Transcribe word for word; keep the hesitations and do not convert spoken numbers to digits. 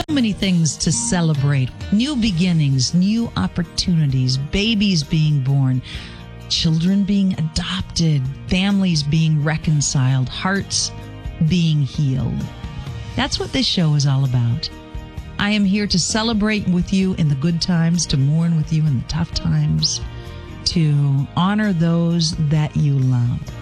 Many things to celebrate. New beginnings, new opportunities, babies being born, children being adopted, families being reconciled, hearts being healed. That's what this show is all about. I am here to celebrate with you in the good times, to mourn with you in the tough times, to honor those that you love.